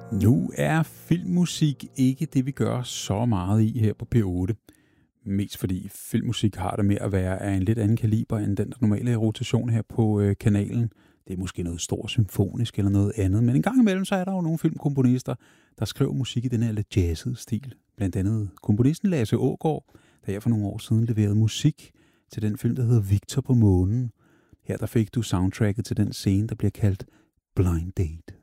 Nu er filmmusik ikke det, vi gør så meget i her på P8. Mest fordi filmmusik har det med at være af en lidt anden kaliber end den, der normalt er i rotation her på kanalen. Det er måske noget stort symfonisk eller noget andet, men en gang imellem så er der jo nogle filmkomponister, der skriver musik i den her lidt jazzede stil. Blandt andet komponisten Lasse Aagaard, der her for nogle år siden leverede musik til den film, der hedder Victor på månen. Her der fik du soundtracket til den scene, der bliver kaldt Blind Date.